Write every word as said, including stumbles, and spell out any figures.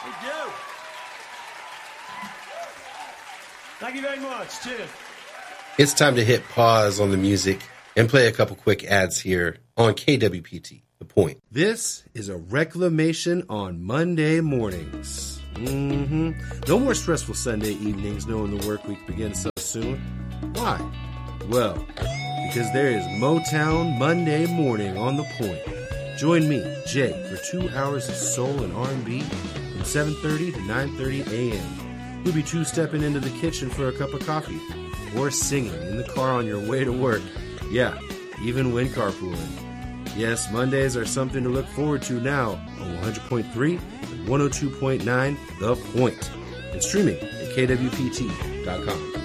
Thank you. Thank you very much. Cheers. It's time to hit pause on the music and play a couple quick ads here on K W P T, The Point. This is a reclamation on Monday mornings. Mm-hmm. No more stressful Sunday evenings knowing the work week begins so soon. Why? Well, because there is Motown Monday morning on The Point. Join me, Jay, for two hours of soul and R and B from seven thirty to nine thirty a.m. We'll be two-stepping into the kitchen for a cup of coffee or singing in the car on your way to work. Yeah, even when carpooling. Yes, Mondays are something to look forward to now on one hundred point three and one oh two point nine The Point. And streaming at K W P T dot com.